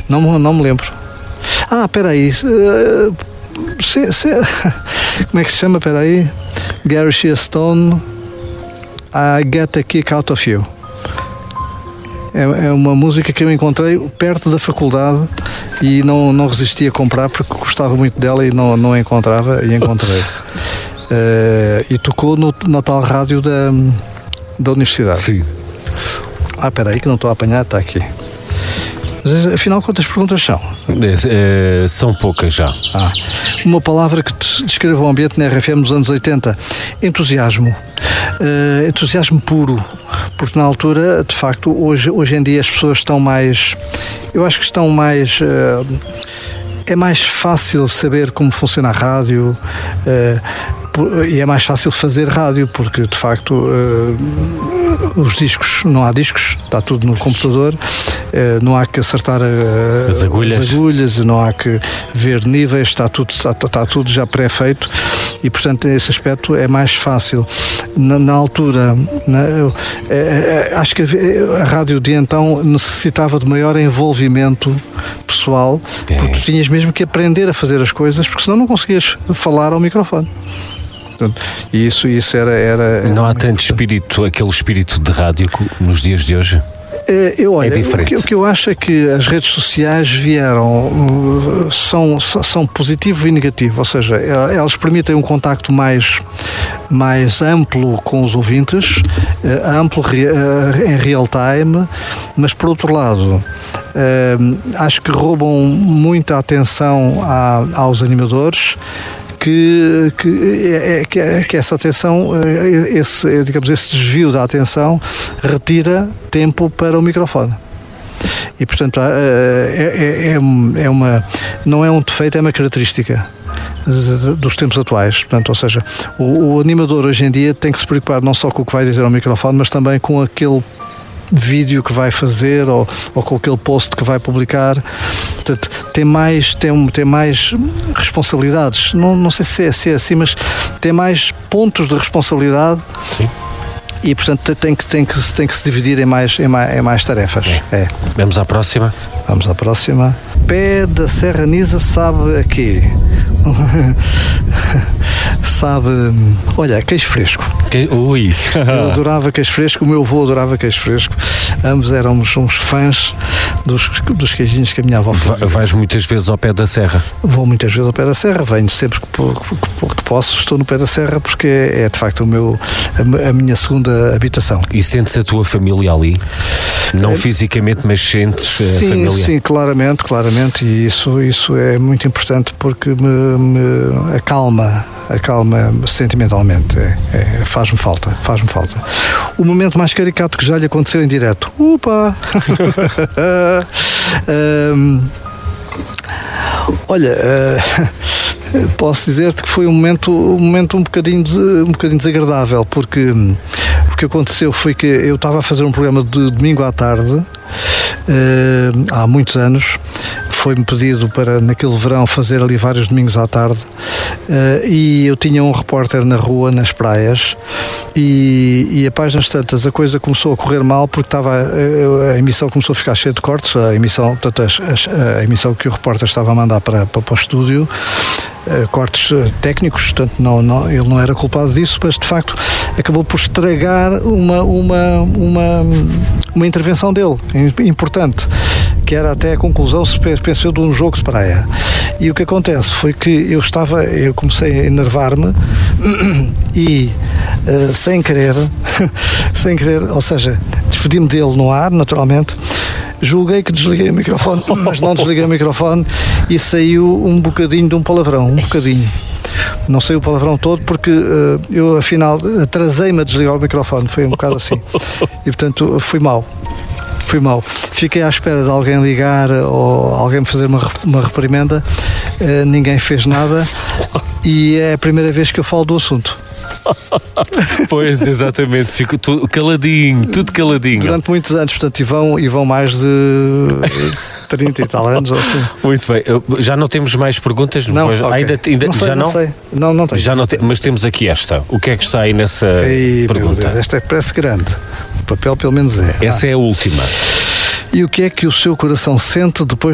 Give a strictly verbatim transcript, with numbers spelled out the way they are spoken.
Não, não me lembro. Ah, espera aí. Uh, se, se, como é que se chama? Espera aí. Gary Shearstone, I Get a Kick Out of You. É, é uma música que eu encontrei perto da faculdade e não, não resisti a comprar porque gostava muito dela e não, não a encontrava, e encontrei. Uh, e tocou no, na tal rádio da, da universidade. Sim. Ah, espera aí que não estou a apanhar, está aqui. Mas, afinal, quantas perguntas são? É, é, são poucas já. Ah, uma palavra que descreva o ambiente na R F M nos anos oitenta. Entusiasmo. Uh, entusiasmo puro. Porque na altura, de facto, hoje, hoje em dia as pessoas estão mais... Eu acho que estão mais... Uh, é mais fácil saber como funciona a rádio... Uh, e é mais fácil fazer rádio, porque de facto uh, os discos, não há discos, está tudo no computador, uh, não há que acertar uh, as, agulhas. as agulhas, não há que ver níveis, está tudo, está, está tudo já pré-feito e portanto nesse aspecto é mais fácil. Na, na altura, na, eu, é, é, acho que a, a rádio de então necessitava de maior envolvimento pessoal, é. Porque tu tinhas mesmo que aprender a fazer as coisas, porque senão não conseguias falar ao microfone. E isso, isso era, era... Não há tanto espírito, aquele espírito de rádio nos dias de hoje? Eu, olha, é diferente. O que, o que eu acho é que as redes sociais vieram, são, são positivo e negativo, ou seja, elas permitem um contacto mais, mais amplo com os ouvintes, amplo em real time, mas por outro lado, acho que roubam muita atenção aos animadores, Que, que, é, que, que essa atenção, esse, digamos, esse desvio da atenção retira tempo para o microfone. E, portanto, é, é, é uma, não é um defeito, é uma característica dos tempos atuais. Portanto, ou seja, o, o animador hoje em dia tem que se preocupar não só com o que vai dizer ao microfone, mas também com aquele vídeo que vai fazer ou, ou com aquele post que vai publicar. Portanto, tem mais, tem, tem mais responsabilidades. Não, não sei se é, se é assim, mas tem mais pontos de responsabilidade. Sim. E, portanto, tem que, tem que, tem que se dividir em mais, em mais, em mais tarefas. É. É. Vamos à próxima? Vamos à próxima. Pé da Serra Nisa sabe a quê? Sabe... Olha, queijo fresco. Que... Ui! Eu adorava queijo fresco, o meu avô adorava queijo fresco. Ambos éramos uns fãs dos, dos queijinhos que a minha avó fazia. Vais muitas vezes ao pé da serra? Vou muitas vezes ao pé da serra, venho sempre que, que, que posso, estou no pé da serra, porque é, é de facto o meu, a, a minha segunda habitação. E sentes a tua família ali? Não é, fisicamente, mas sentes sim, a família? Sim, claramente, claramente, e isso, isso é muito importante porque me, me acalma, acalma sentimentalmente, é, é, faz-me falta, faz-me falta. O momento mais caricato que já lhe aconteceu em direto. Upa! um, olha, uh, posso dizer-te que foi um momento, um momento um bocadinho, um bocadinho desagradável, porque o que aconteceu foi que eu estava a fazer um programa de domingo à tarde, uh, há muitos anos. Foi-me pedido para, naquele verão, fazer ali vários domingos à tarde, uh, e eu tinha um repórter na rua, nas praias, e, e a páginas tantas a coisa começou a correr mal porque estava, a, a emissão começou a ficar cheia de cortes, a emissão, portanto, a, a emissão que o repórter estava a mandar para, para, para o estúdio, uh, cortes técnicos, portanto não, não, ele não era culpado disso, mas de facto acabou por estragar uma, uma, uma, uma intervenção dele, importante, que era até a conclusão, se pensou, de um jogo de praia. E o que acontece foi que eu estava, eu comecei a enervar-me e uh, sem querer, sem querer, ou seja, despedi-me dele no ar, naturalmente, julguei que desliguei o microfone, mas não desliguei o microfone e saiu um bocadinho de um palavrão, um bocadinho. Não sei o palavrão todo porque uh, eu afinal atrasei-me a desligar o microfone, foi um bocado assim. E portanto fui mal. Fui mal. Fiquei à espera de alguém ligar ou alguém me fazer uma, uma reprimenda. Uh, ninguém fez nada e é a primeira vez que eu falo do assunto. Pois, exatamente. Fico tudo caladinho, tudo caladinho. Durante muitos anos, portanto, e vão, e vão mais de trinta e tal anos ou assim. Muito bem. Já não temos mais perguntas? Não, pois, okay. ainda, ainda, não sei, já não? não sei. Não, não tenho. Já não te, mas temos aqui esta. O que é que está aí nessa Ei, pergunta? Deus, esta é, parece grande. O papel pelo menos é. Essa ah. é a última. E o que é que o seu coração sente depois